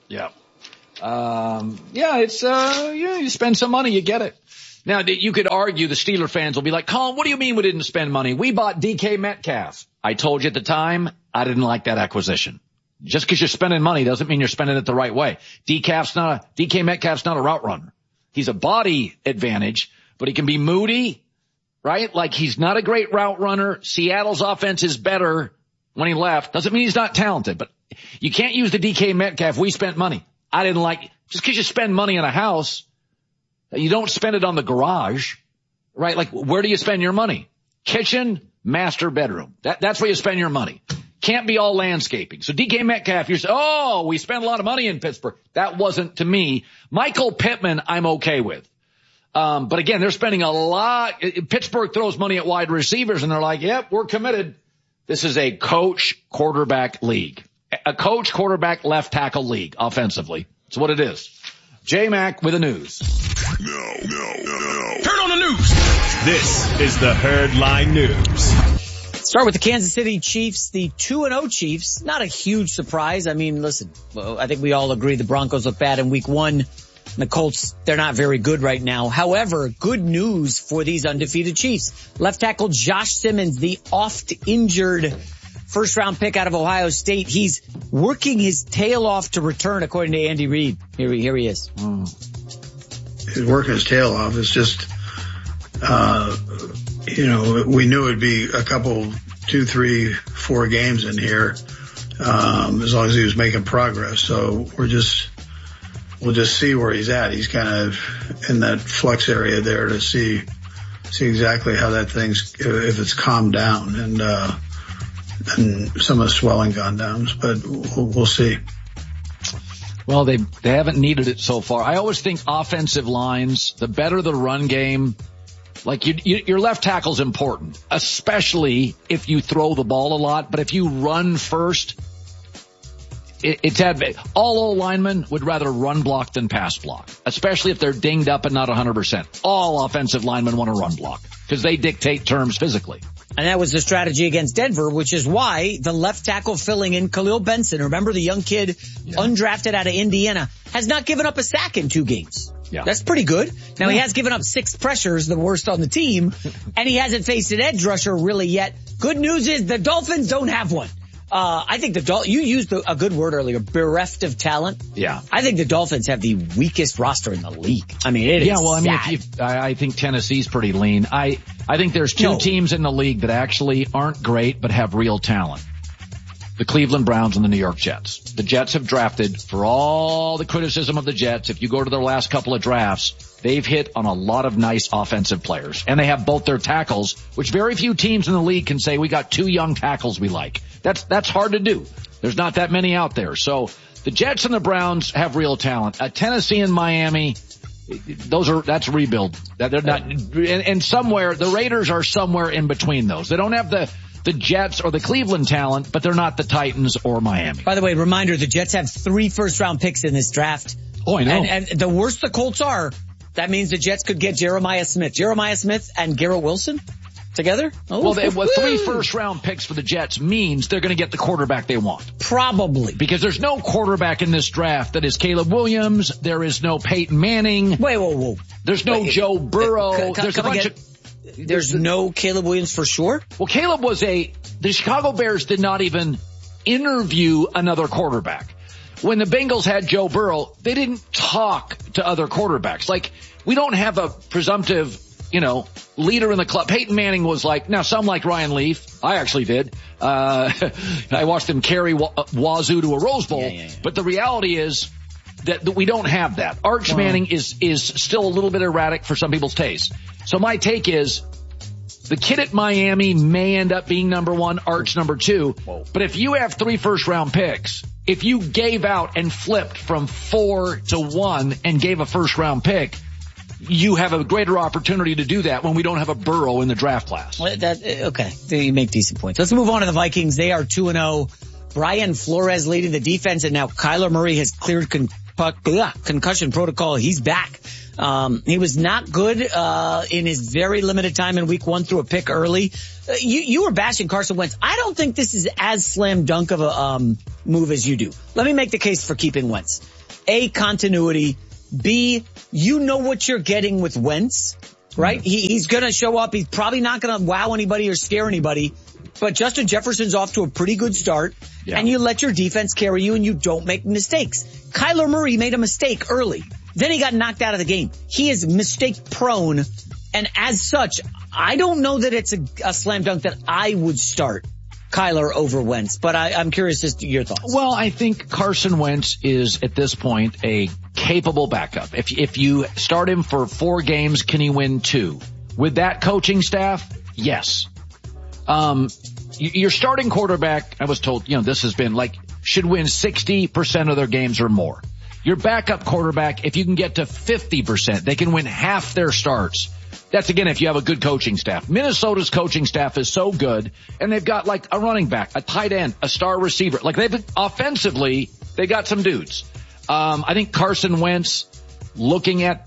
[SPEAKER 1] Yeah. It's, you spend some money, you get it. Now, you could argue the Steeler fans will be like, Colin, what do you mean we didn't spend money? We bought DK Metcalf. I told you at the time, I didn't like that acquisition. Just because you're spending money doesn't mean you're spending it the right way. DK Metcalf's not a route runner. He's a body advantage, but he can be moody, right? Like he's not a great route runner. Seattle's offense is better when he left. Doesn't mean he's not talented, but you can't use the DK Metcalf. We spent money. I didn't like, just because you spend money on a house, you don't spend it on the garage, right? Like where do you spend your money? Kitchen, master bedroom. That's where you spend your money. Can't be all landscaping. So DK Metcalf, you're saying, oh, we spent a lot of money in Pittsburgh. That wasn't to me. Michael Pittman, I'm okay with. But again, they're spending a lot. Pittsburgh throws money at wide receivers and they're like, yep, we're committed. This is a coach quarterback league. A coach quarterback left tackle league offensively. That's what it is. J-Mac with the news.
[SPEAKER 5] No.
[SPEAKER 8] Turn on the news.
[SPEAKER 12] This is the Herd Line News.
[SPEAKER 16] Start with the Kansas City Chiefs, the 2-0 Chiefs. Not a huge surprise. I mean, listen, I think we all agree the Broncos look bad in week 1. The Colts, they're not very good right now. However, good news for these undefeated Chiefs. Left tackle Josh Simmons, the oft-injured first-round pick out of Ohio State. He's working his tail off to return, according to Andy Reid. Here he is.
[SPEAKER 17] He's working his tail off. It's just, we knew it'd be a couple, 2, 3, 4 games in here, as long as he was making progress. So we'll just see where he's at. He's kind of in that flex area there to see exactly how that if it's calmed down and some of the swelling gone down, but we'll see.
[SPEAKER 1] Well, they haven't needed it so far. I always think offensive lines, the better the run game, like your left tackle's important, especially if you throw the ball a lot. But if you run first, it's all old linemen would rather run block than pass block, especially if they're dinged up and not 100%. All offensive linemen want to run block because they dictate terms physically.
[SPEAKER 16] And that was the strategy against Denver, which is why the left tackle filling in Khalil Benson, remember the young kid undrafted out of Indiana, has not given up a sack in 2 games. Yeah. That's pretty good. Now he has given up 6 pressures, the worst on the team, and he hasn't faced an edge rusher really yet. Good news is the Dolphins don't have one. I think you used a good word earlier, bereft of talent.
[SPEAKER 1] Yeah.
[SPEAKER 16] I think the Dolphins have the weakest roster in the league. I mean, it is sad.
[SPEAKER 1] I think Tennessee's pretty lean. I think there's 2 teams in the league that actually aren't great but have real talent. The Cleveland Browns and the New York Jets. The Jets have drafted, for all the criticism of the Jets, if you go to their last couple of drafts, they've hit on a lot of nice offensive players. And they have both their tackles, which very few teams in the league can say, we got 2 young tackles we like. That's hard to do. There's not that many out there. So the Jets and the Browns have real talent. Tennessee and Miami, that's a rebuild. They're not, and somewhere, the Raiders are somewhere in between those. They don't have the Jets or the Cleveland talent, but they're not the Titans or Miami.
[SPEAKER 16] By the way, reminder, the Jets have 3 first-round picks in this draft.
[SPEAKER 1] Oh, I know.
[SPEAKER 16] And the worse the Colts are, that means the Jets could get Jeremiah Smith and Garrett Wilson together.
[SPEAKER 1] Oh, well, 3 first-round picks for the Jets means they're going to get the quarterback they want.
[SPEAKER 16] Probably.
[SPEAKER 1] Because there's no quarterback in this draft that is Caleb Williams. There is no Peyton Manning.
[SPEAKER 16] Whoa.
[SPEAKER 1] There's no Joe Burrow.
[SPEAKER 16] There's no Caleb Williams for sure?
[SPEAKER 1] Well, the Chicago Bears did not even interview another quarterback. When the Bengals had Joe Burrow, they didn't talk to other quarterbacks. Like, we don't have a presumptive, leader in the club. Peyton Manning was like, now some like Ryan Leaf. I actually did. I watched him carry Wazoo to a Rose Bowl. Yeah. But the reality is that we don't have that. Arch Manning is still a little bit erratic for some people's taste. So my take is the kid at Miami may end up being number 1, Arch number 2. Whoa. But if you have 3 first-round picks, if you gave out and flipped from 4 to 1 and gave a first-round pick, you have a greater opportunity to do that when we don't have a Burrow in the draft class.
[SPEAKER 16] Okay, you make decent points. Let's move on to the Vikings. They are 2-0. Brian Flores leading the defense, and now Kyler Murray has cleared concussion protocol. He's back. He was not good in his very limited time in week 1 through a pick early. You were bashing Carson Wentz. I don't think this is as slam dunk of a move as you do. Let me make the case for keeping Wentz. A, continuity. B, you know what you're getting with Wentz, right? He's going to show up. He's probably not going to wow anybody or scare anybody. But Justin Jefferson's off to a pretty good start. Yeah. And you let your defense carry you and you don't make mistakes. Kyler Murray made a mistake early. Then he got knocked out of the game. He is mistake prone. And as such, I don't know that it's a slam dunk that I would start Kyler over Wentz, but I'm curious as to your thoughts.
[SPEAKER 1] Well, I think Carson Wentz is at this point a capable backup. If you start him for 4 games, can he win 2? With that coaching staff, yes. Your starting quarterback, I was told, this has been should win 60% of their games or more. Your backup quarterback, if you can get to 50%, they can win half their starts. That's again, if you have a good coaching staff. Minnesota's coaching staff is so good, and they've got a running back, a tight end, a star receiver. Offensively, they got some dudes. I think Carson Wentz, looking at,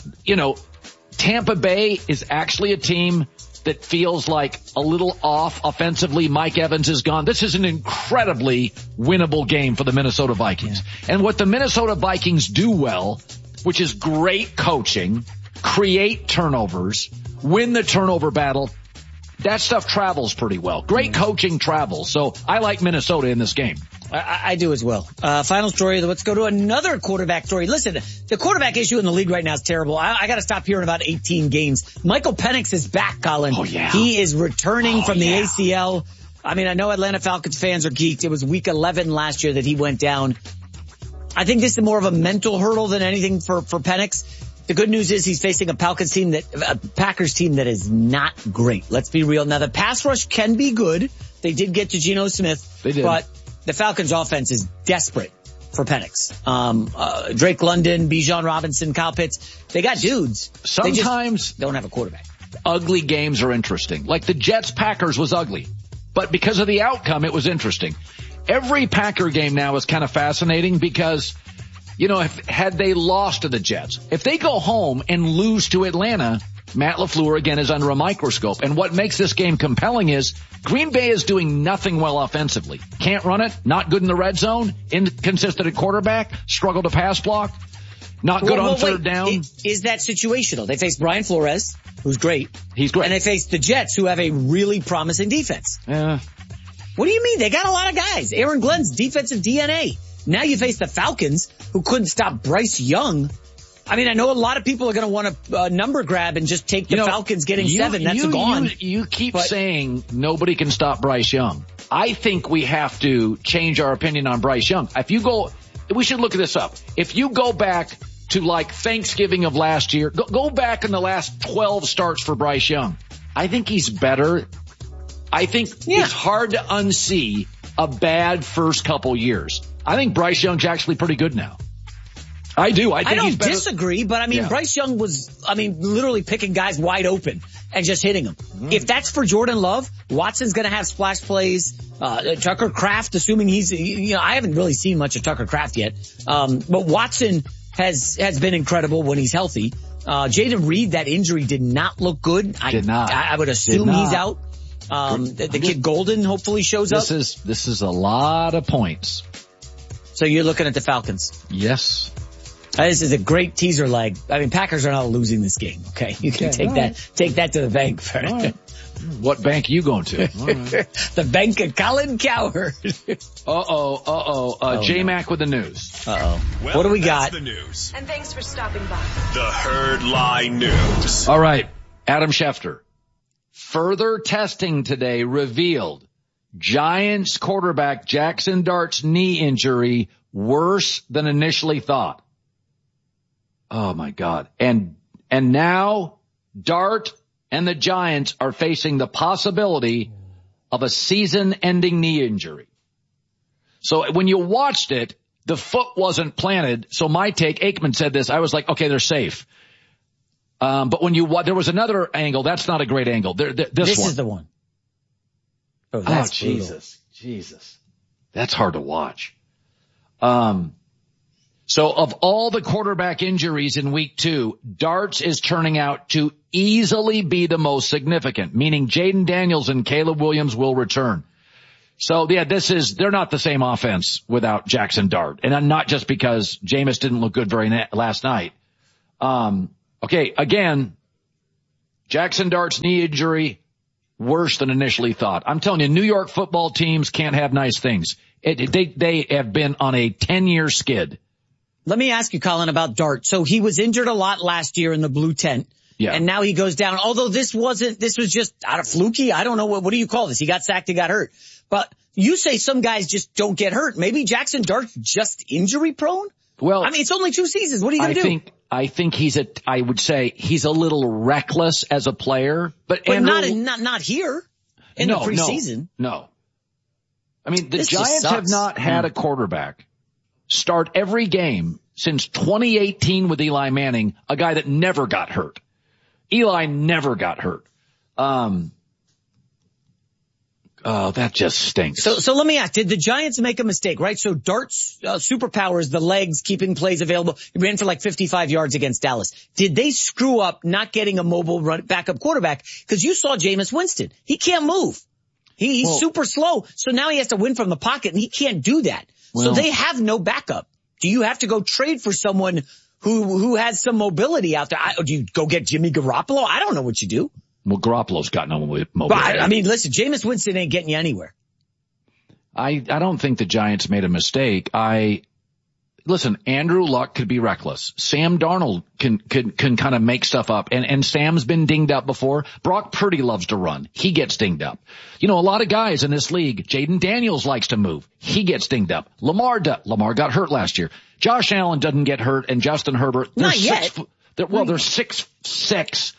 [SPEAKER 1] Tampa Bay is actually a team that feels like a little off offensively. Mike Evans is gone. This is an incredibly winnable game for the Minnesota Vikings. Yeah. And what the Minnesota Vikings do well, which is great coaching, create turnovers, win the turnover battle, that stuff travels pretty well. Great coaching travels. So I like Minnesota in this game.
[SPEAKER 16] I do as well. Final story. Let's go to another quarterback story. Listen, the quarterback issue in the league right now is terrible. I got to stop hearing about 18 games. Michael Penix is back, Colin.
[SPEAKER 1] Oh, yeah.
[SPEAKER 16] He is returning from the ACL. I mean, I know Atlanta Falcons fans are geeked. It was week 11 last year that he went down. I think this is more of a mental hurdle than anything for Penix. The good news is he's facing a Packers team that is not great. Let's be real. Now, the pass rush can be good. They did get to Geno Smith.
[SPEAKER 1] They did.
[SPEAKER 16] But the Falcons offense is desperate for Penix. Drake London, Bijan Robinson, Kyle Pitts. They got dudes.
[SPEAKER 1] Sometimes
[SPEAKER 16] they just don't have a quarterback.
[SPEAKER 1] Ugly games are interesting. Like the Jets-Packers was ugly. But because of the outcome, it was interesting. Every Packer game now is kind of fascinating because, had they lost to the Jets, if they go home and lose to Atlanta, Matt LaFleur again is under a microscope. And what makes this game compelling is Green Bay is doing nothing well offensively. Can't run it, not good in the red zone, inconsistent at quarterback, struggle to pass block, not good on third down.
[SPEAKER 16] Is that situational? They face Brian Flores, who's great.
[SPEAKER 1] He's great.
[SPEAKER 16] And they face the Jets, who have a really promising defense.
[SPEAKER 1] Yeah.
[SPEAKER 16] What do you mean? They got a lot of guys. Aaron Glenn's defensive DNA. Now you face the Falcons, who couldn't stop Bryce Young. I mean, I know a lot of people are going to want a number grab and just take the Falcons getting 7. That's gone.
[SPEAKER 1] You keep saying nobody can stop Bryce Young. I think we have to change our opinion on Bryce Young. We should look this up. If you go back to Thanksgiving of last year, go back in the last 12 starts for Bryce Young. I think he's better. I think it's hard to unsee a bad first couple years. I think Bryce Young's actually pretty good now. I do. I
[SPEAKER 16] don't disagree, but Bryce Young was, literally picking guys wide open and just hitting them. If that's for Jordan Love, Watson's going to have splash plays. Tucker Kraft, assuming he's, I haven't really seen much of Tucker Kraft yet. But Watson has been incredible when he's healthy. Jaden Reed, that injury did not look good. I would assume he's out. The kid Golden hopefully shows up.
[SPEAKER 1] This is a lot of points.
[SPEAKER 16] So you're looking at the Falcons?
[SPEAKER 1] Yes.
[SPEAKER 16] This is a great teaser leg. Packers are not losing this game. Okay. You can take that to the bank.
[SPEAKER 1] Right. What bank are you going to? Right.
[SPEAKER 16] The bank of Colin Cowherd.
[SPEAKER 1] J-Mac with the news.
[SPEAKER 5] Well,
[SPEAKER 16] what do we got?
[SPEAKER 5] The news.
[SPEAKER 18] And thanks for stopping by.
[SPEAKER 5] The Herd Lie News.
[SPEAKER 1] All right. Adam Schefter. Further testing today revealed Giants quarterback Jackson Dart's knee injury worse than initially thought. Oh my God. And now Dart and the Giants are facing the possibility of a season-ending knee injury. So when you watched it, the foot wasn't planted. So my take, Aikman said this, I was like, okay, they're safe. But when there was another angle, that's not a great angle. This one
[SPEAKER 16] is the one.
[SPEAKER 1] Oh,
[SPEAKER 16] that's
[SPEAKER 1] Jesus. That's hard to watch. So of all the quarterback injuries in week 2, Dart's is turning out to easily be the most significant, meaning Jaden Daniels and Caleb Williams will return. So yeah, they're not the same offense without Jackson Dart. And not just because Jameis didn't look good last night. Okay, again, Jackson Dart's knee injury, worse than initially thought. I'm telling you, New York football teams can't have nice things. They have been on a 10-year skid.
[SPEAKER 16] Let me ask you, Colin, about Dart. So he was injured a lot last year in the blue tent.
[SPEAKER 1] Yeah.
[SPEAKER 16] And now he goes down. Although this was just out of fluky. I don't know. What do you call this? He got sacked, he got hurt. But you say some guys just don't get hurt. Maybe Jackson Dart's just injury prone?
[SPEAKER 1] Well,
[SPEAKER 16] I mean, it's only 2 seasons. What are you going to do?
[SPEAKER 1] I think I would say he's a little reckless as a player, but Andrew,
[SPEAKER 16] not here in the preseason.
[SPEAKER 1] No. I mean, the Giants have not had a quarterback start every game since 2018 with Eli Manning, a guy that never got hurt. Eli never got hurt. Oh, that just stinks.
[SPEAKER 16] So let me ask, did the Giants make a mistake, right? So Dart's superpower is the legs, keeping plays available. He ran for like 55 yards against Dallas. Did they screw up not getting a mobile backup quarterback? Because you saw Jameis Winston. He can't move. He's super slow. So now he has to win from the pocket, and he can't do that. So they have no backup. Do you have to go trade for someone who has some mobility out there? Do you go get Jimmy Garoppolo? I don't know what you do.
[SPEAKER 1] Well, Garoppolo's got no mobility.
[SPEAKER 16] But, I mean, listen, Jameis Winston ain't getting you anywhere.
[SPEAKER 1] I don't think the Giants made a mistake. Listen, Andrew Luck could be reckless. Sam Darnold can kind of make stuff up. And Sam's been dinged up before. Brock Purdy loves to run. He gets dinged up. You know, a lot of guys in this league, Jaden Daniels likes to move. He gets dinged up. Lamar got hurt last year. Josh Allen doesn't get hurt, and Justin Herbert.
[SPEAKER 16] Not yet.
[SPEAKER 1] They're 6'6",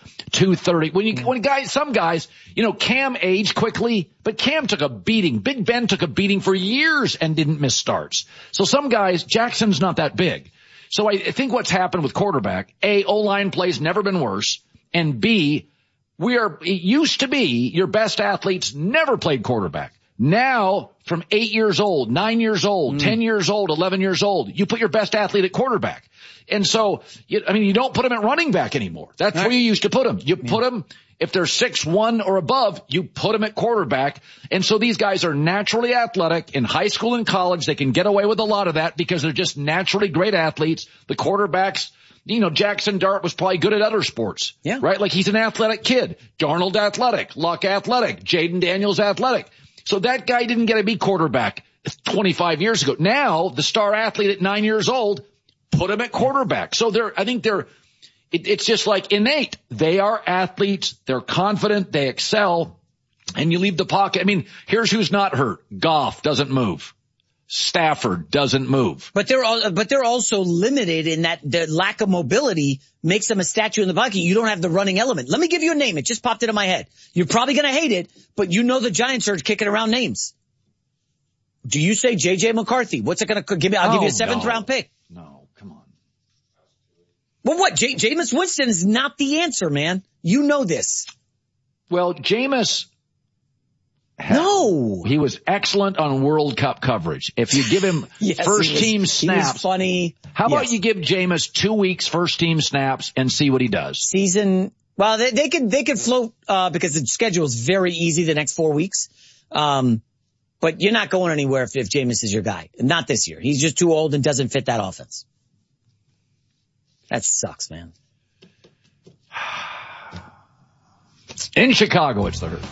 [SPEAKER 1] 230. Some guys, you know, Cam aged quickly, but Cam took a beating. Big Ben took a beating for years and didn't miss starts. So some guys, Jackson's not that big. So I think what's happened with quarterback, A, O-line play's never been worse, and B, it used to be your best athletes never played quarterback. Now, from 8 years old, 9 years old, 10 years old, 11 years old, you put your best athlete at quarterback. And so, you don't put him at running back anymore. That's where you used to put him. You put him, if they're 6'1" or above, you put him at quarterback. And so these guys are naturally athletic. In high school and college, they can get away with a lot of that because they're just naturally great athletes. The quarterbacks, you know, Jackson Dart was probably good at other sports.
[SPEAKER 16] Yeah.
[SPEAKER 1] Right? Like he's an athletic kid. Darnold athletic. Luck athletic. Jaden Daniels athletic. So that guy didn't get to be quarterback 25 years ago. Now, the star athlete at 9 years old, put him at quarterback. So it's just like innate. They are athletes. They're confident. They excel. And you leave the pocket. I mean, here's who's not hurt. Goff doesn't move. Stafford doesn't move.
[SPEAKER 16] But they're also limited in that the lack of mobility makes them a statue in the pocket. You don't have the running element. Let me give you a name. It just popped into my head. You're probably going to hate it, but you know the Giants are kicking around names. Do you say J.J. McCarthy? What's it going to give me? I'll give you a 7th round pick.
[SPEAKER 1] No, come on.
[SPEAKER 16] Well, what? Jameis Winston is not the answer, man. You know this.
[SPEAKER 1] Well, Jameis.
[SPEAKER 16] No.
[SPEAKER 1] He was excellent on World Cup coverage. If you give him first team snaps.
[SPEAKER 16] He was funny.
[SPEAKER 1] How about you give Jameis 2 weeks first team snaps and see what he does?
[SPEAKER 16] Well, they could float, because the schedule is very easy the next 4 weeks. But you're not going anywhere if Jameis is your guy. Not this year. He's just too old and doesn't fit that offense. That sucks, man.
[SPEAKER 1] In Chicago, it's the Herd.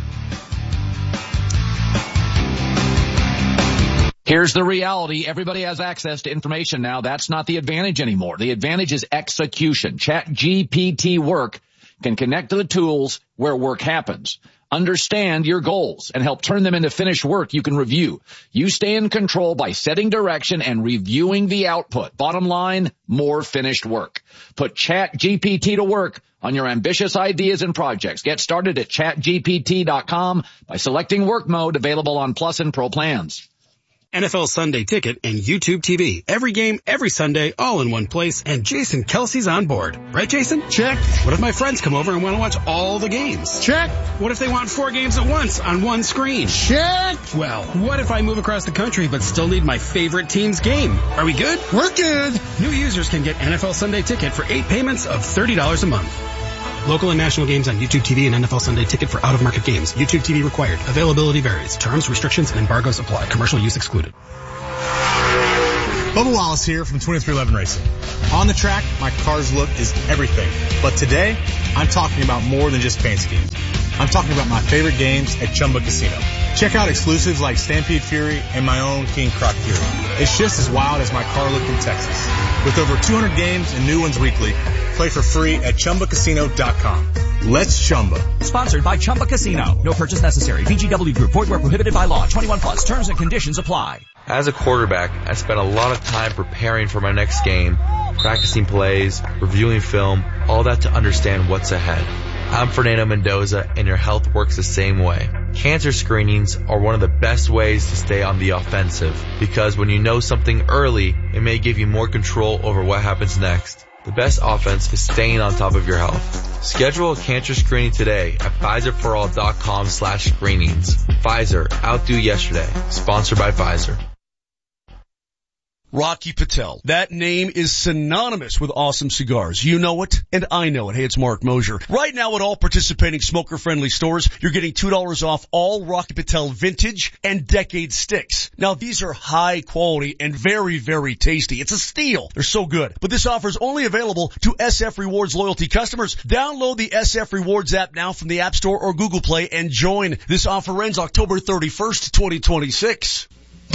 [SPEAKER 1] Here's the reality. Everybody has access to information now. That's not the advantage anymore. The advantage is execution. ChatGPT Work can connect to the tools where work happens. Understand your goals and help turn them into finished work you can review. You stay in control by setting direction and reviewing the output. Bottom line, more finished work. Put ChatGPT to work on your ambitious ideas and projects. Get started at ChatGPT.com by selecting work mode, available on Plus and Pro plans.
[SPEAKER 18] NFL Sunday Ticket and YouTube TV. Every game, every Sunday, all in one place, and Jason Kelsey's on board. Right, Jason?
[SPEAKER 13] Check.
[SPEAKER 18] What if my friends come over and want to watch all the games?
[SPEAKER 13] Check.
[SPEAKER 18] What if they want 4 games at once on one screen?
[SPEAKER 13] Check.
[SPEAKER 18] Well, what if I move across the country but still need my favorite team's game? Are we good?
[SPEAKER 13] We're good.
[SPEAKER 18] New users can get NFL Sunday Ticket for 8 payments of $30 a month. Local and national games on YouTube TV and NFL Sunday Ticket for out-of-market games. YouTube TV required. Availability varies. Terms, restrictions, and embargoes apply. Commercial use excluded.
[SPEAKER 13] Bubba Wallace here from 2311 Racing. On the track, my car's look is everything. But today, I'm talking about more than just fancy games. I'm talking about my favorite games at Chumba Casino. Check out exclusives like Stampede Fury and my own King Croc Fury. It's just as wild as my car look in Texas. With over 200 games and new ones weekly, play for free at ChumbaCasino.com. Let's Chumba.
[SPEAKER 19] Sponsored by Chumba Casino. No purchase necessary. VGW Group. Void where prohibited by law. 21 plus. Terms and conditions apply.
[SPEAKER 20] As a quarterback, I spent a lot of time preparing for my next game, practicing plays, reviewing film, all that to understand what's ahead. I'm Fernando Mendoza, and your health works the same way. Cancer screenings are one of the best ways to stay on the offensive, because when you know something early, it may give you more control over what happens next. The best offense is staying on top of your health. Schedule a cancer screening today at PfizerForAll.com/screenings. Pfizer, outdo yesterday. Sponsored by Pfizer.
[SPEAKER 21] Rocky Patel. That name is synonymous with awesome cigars. You know it, and I know it. Hey, it's Mark Mosier. Right now at all participating smoker-friendly stores, you're getting $2 off all Rocky Patel vintage and decade sticks. Now, these are high quality and very, very tasty. It's a steal. They're so good. But this offer is only available to SF Rewards loyalty customers. Download the SF Rewards app now from the App Store or Google Play and join. This offer ends October 31st, 2026.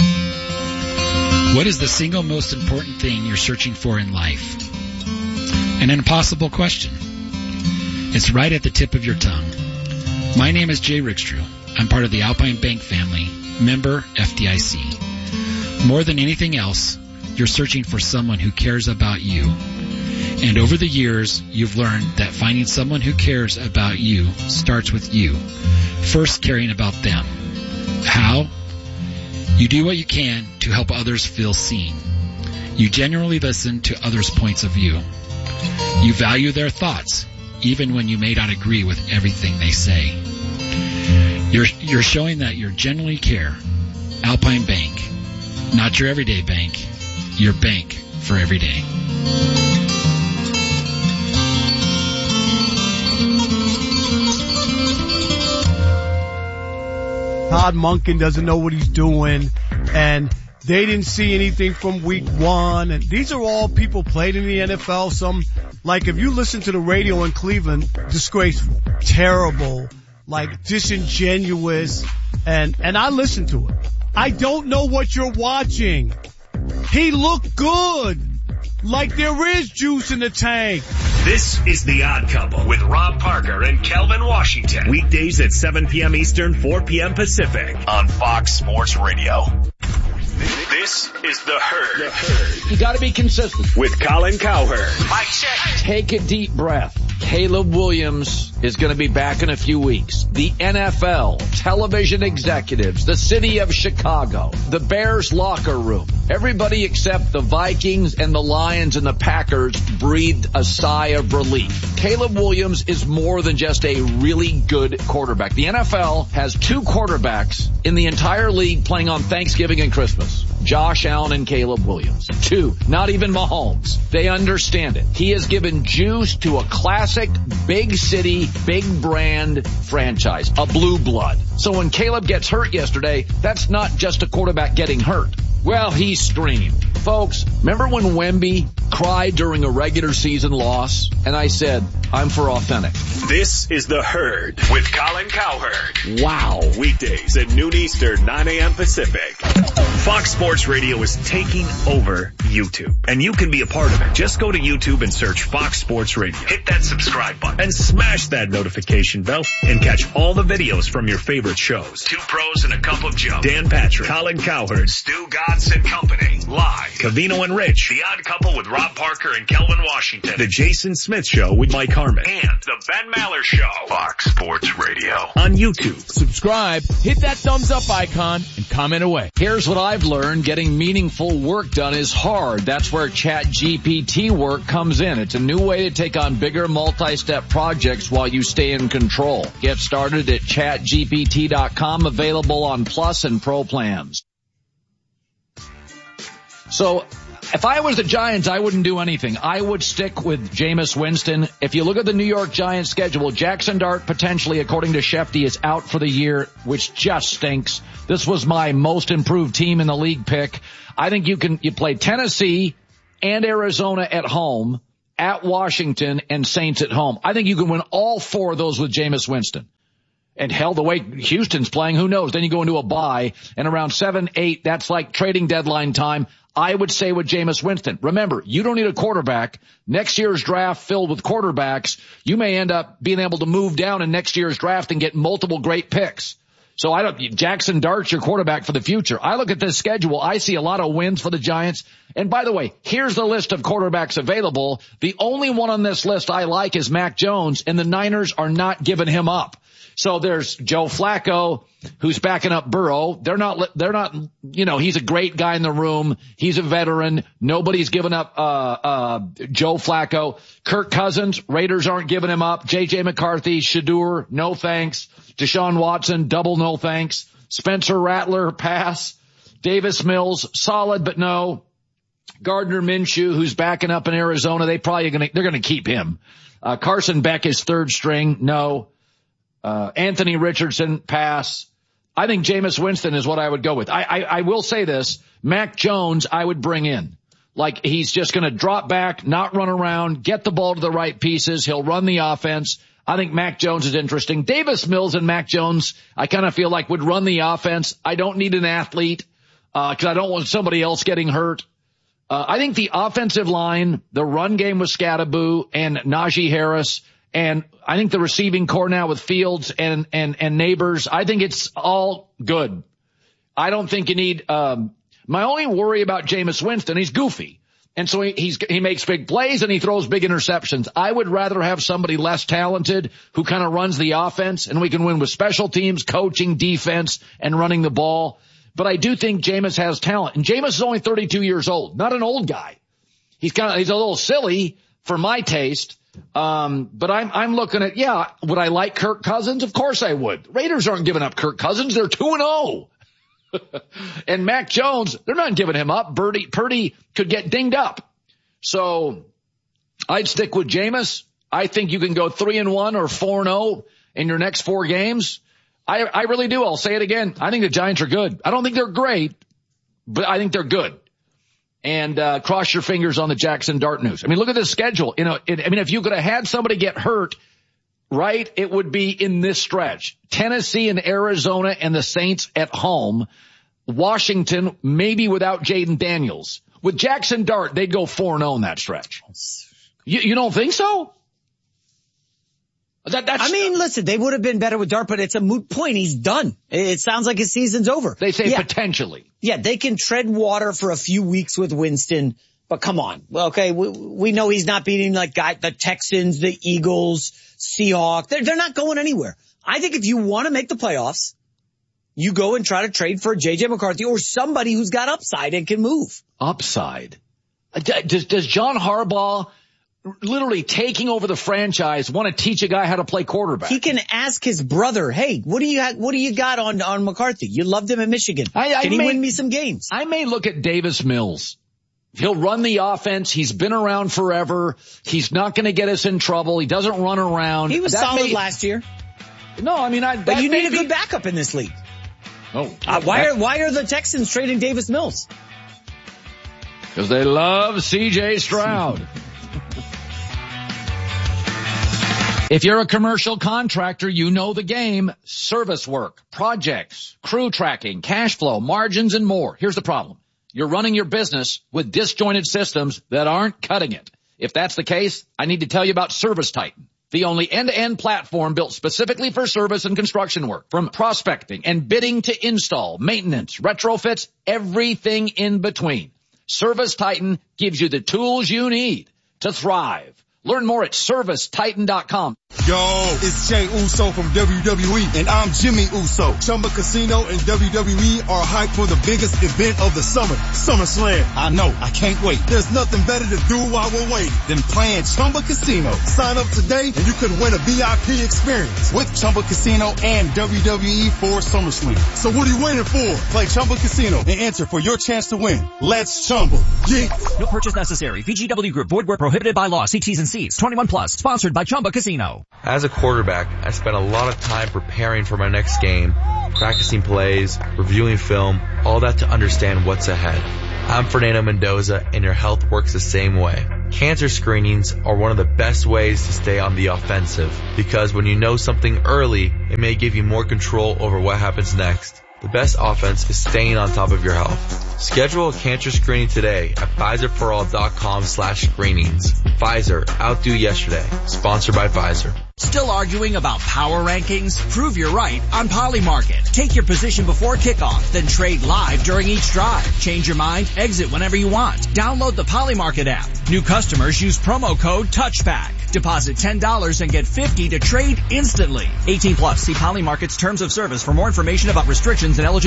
[SPEAKER 22] What is the single most important thing you're searching for in life? An impossible question. It's right at the tip of your tongue. My name is Jay Rickstrew. I'm part of the Alpine Bank family, member FDIC. More than anything else, you're searching for someone who cares about you. And over the years, you've learned that finding someone who cares about you starts with you, first caring about them. How? You do what you can to help others feel seen. You genuinely listen to others' points of view. You value their thoughts, even when you may not agree with everything they say. You're showing that you genuinely care. Alpine Bank. Not your everyday bank. Your bank for every day.
[SPEAKER 13] Todd Monken doesn't know what he's doing, and they didn't see anything from week one. And these are all people played in the NFL. Some, like if you listen to the radio in Cleveland, disgraceful, terrible, like disingenuous, and I listen to it. I don't know what you're watching. He looked good. Like there is juice in the tank.
[SPEAKER 5] This is The Odd Couple with Rob Parker and Kelvin Washington. Weekdays at 7 p.m. Eastern, 4 p.m. Pacific on Fox Sports Radio. This is The Herd.
[SPEAKER 1] You got to be consistent.
[SPEAKER 5] With Colin Cowherd.
[SPEAKER 10] Mic check.
[SPEAKER 1] Take a deep breath. Caleb Williams is going to be back in a few weeks. The NFL, television executives, the city of Chicago, the Bears locker room, everybody except the Vikings and the Lions and the Packers breathed a sigh of relief. Caleb Williams is more than just a really good quarterback. The NFL has two quarterbacks in the entire league playing on Thanksgiving and Christmas. Josh Allen and Caleb Williams. Two, not even Mahomes. They understand it. He has given juice to a classic, big city, big brand franchise, a blue blood. So when Caleb gets hurt yesterday, that's not just a quarterback getting hurt. Well, he screamed. Folks, remember when Wemby cried during a regular season loss? And I said, I'm for authentic.
[SPEAKER 5] This is The Herd with Colin Cowherd.
[SPEAKER 1] Wow.
[SPEAKER 5] Weekdays at noon Eastern, 9 a.m. Pacific. Fox Sports Radio is taking over YouTube, and you can be a part of it. Just go to YouTube and search Fox Sports Radio. Hit that subscribe button and smash that notification bell and catch all the videos from your favorite shows. Two Pros and a Cup of Joe. Dan Patrick, Colin Cowherd, Stu Godson Company. Live. Covino and Rich. The Odd Couple with Rob Parker and Kelvin Washington. The Jason Smith Show with Mike Harmon. And The Ben Maller Show. Fox Sports Radio. On YouTube.
[SPEAKER 9] Subscribe, hit that thumbs up icon, and comment away.
[SPEAKER 1] Here's what I've learned. Getting meaningful work done is hard. That's where ChatGPT work comes in. It's a new way to take on bigger multi-step projects while you stay in control. Get started at ChatGPT.com, available on Plus and Pro plans. So If I was the Giants, I wouldn't do anything. I would stick with Jameis Winston. If you look at the New York Giants schedule, Jackson Dart potentially, according to Shefty, is out for the year, which just stinks. This was my most improved team in the league pick. I think you play Tennessee and Arizona at home, at Washington, and Saints at home. I think you can win all 4 of those with Jameis Winston. And hell, the way Houston's playing, who knows? Then you go into a bye, and around 7-8, that's like trading deadline time. I would say with Jameis Winston. Remember, you don't need a quarterback. Next year's draft filled with quarterbacks. You may end up being able to move down in next year's draft and get multiple great picks. So Jackson Dart's your quarterback for the future. I look at this schedule. I see a lot of wins for the Giants. And by the way, here's the list of quarterbacks available. The only one on this list I like is Mac Jones, and the Niners are not giving him up. So there's Joe Flacco, who's backing up Burrow. They're not, he's a great guy in the room. He's a veteran. Nobody's giving up, Joe Flacco. Kirk Cousins, Raiders aren't giving him up. J.J. McCarthy, Shedeur, no thanks. Deshaun Watson, double no thanks. Spencer Rattler, pass. Davis Mills, solid, but no. Gardner Minshew, who's backing up in Arizona, they're gonna keep him. Carson Beck is third string, no. Anthony Richardson, pass. I think Jameis Winston is what I would go with. I will say this. Mac Jones, I would bring in. Like, he's just going to drop back, not run around, get the ball to the right pieces. He'll run the offense. I think Mac Jones is interesting. Davis Mills and Mac Jones, I kind of feel like would run the offense. I don't need an athlete, cause I don't want somebody else getting hurt. I think the offensive line, the run game with Scatteraboo and Najee Harris, and I think the receiving core now with Fields and Neighbors, I think it's all good. I don't think you need, my only worry about Jameis Winston, he's goofy. And so he makes big plays and he throws big interceptions. I would rather have somebody less talented who kind of runs the offense, and we can win with special teams, coaching, defense, and running the ball. But I do think Jameis has talent. And Jameis is only 32 years old, not an old guy. He's a little silly for my taste. But I'm looking at, would I like Kirk Cousins? Of course I would. Raiders aren't giving up Kirk Cousins. They're 2-0. And Mac Jones, they're not giving him up. Purdy could get dinged up. So I'd stick with Jameis. I think you can go 3-1 or 4-0 in your next 4 games. I really do. I'll say it again. I think the Giants are good. I don't think they're great, but I think they're good. And cross your fingers on the Jackson Dart news. I mean, look at this schedule. If you could have had somebody get hurt, right, it would be in this stretch. Tennessee and Arizona and the Saints at home. Washington, maybe without Jaden Daniels. With Jackson Dart, they'd go 4-0 in that stretch. You don't think so?
[SPEAKER 16] Listen, they would have been better with Dart, but it's a moot point. He's done. It sounds like his season's over.
[SPEAKER 1] They say potentially.
[SPEAKER 16] Yeah, they can tread water for a few weeks with Winston, but come on. Okay, we know he's not beating the Texans, the Eagles, Seahawks. They're not going anywhere. I think if you want to make the playoffs, you go and try to trade for J.J. McCarthy or somebody who's got upside and can move.
[SPEAKER 1] Upside? Does John Harbaugh, literally taking over the franchise, want to teach a guy how to play quarterback?
[SPEAKER 16] He can ask his brother, hey, what do you got on McCarthy? You loved him in Michigan. Can he win me some games?
[SPEAKER 1] I may look at Davis Mills. He'll run the offense. He's been around forever. He's not going to get us in trouble. He doesn't run around.
[SPEAKER 16] He was solid last year.
[SPEAKER 1] No, but
[SPEAKER 16] you need a good backup in this league.
[SPEAKER 1] Oh,
[SPEAKER 16] why are the Texans trading Davis Mills?
[SPEAKER 1] Because they love C.J. Stroud. If you're a commercial contractor, you know the game. Service work, projects, crew tracking, cash flow, margins, and more. Here's the problem. You're running your business with disjointed systems that aren't cutting it. If that's the case, I need to tell you about ServiceTitan, the only end-to-end platform built specifically for service and construction work. From prospecting and bidding to install, maintenance, retrofits, everything in between. ServiceTitan gives you the tools you need to thrive. Learn more at ServiceTitan.com.
[SPEAKER 2] Yo, it's Jey Uso from WWE, and I'm Jimmy Uso. Chumba Casino and WWE are hyped for the biggest event of the summer, SummerSlam. I know, I can't wait. There's nothing better to do while we're waiting than playing Chumba Casino. Sign up today and you could win a VIP experience with Chumba Casino and WWE for SummerSlam. So what are you waiting for? Play Chumba Casino and enter for your chance to win. Let's Chumba. Yeah.
[SPEAKER 19] No purchase necessary. VGW Group. Void where prohibited by law. See T's and C's. 21 plus. Sponsored by Chumba Casino.
[SPEAKER 20] As a quarterback, I spent a lot of time preparing for my next game, practicing plays, reviewing film, all that to understand what's ahead. I'm Fernando Mendoza, and your health works the same way. Cancer screenings are one of the best ways to stay on the offensive, because when you know something early, it may give you more control over what happens next. The best offense is staying on top of your health. Schedule a cancer screening today at PfizerForAll.com/screenings. Pfizer, outdo yesterday. Sponsored by Pfizer.
[SPEAKER 19] Still arguing about power rankings? Prove you're right on Polymarket. Take your position before kickoff, then trade live during each drive. Change your mind, exit whenever you want. Download the Polymarket app. New customers use promo code TOUCHBACK. Deposit $10 and get $50 to trade instantly. 18 plus. See Polymarket's terms of service for more information about restrictions and eligibility.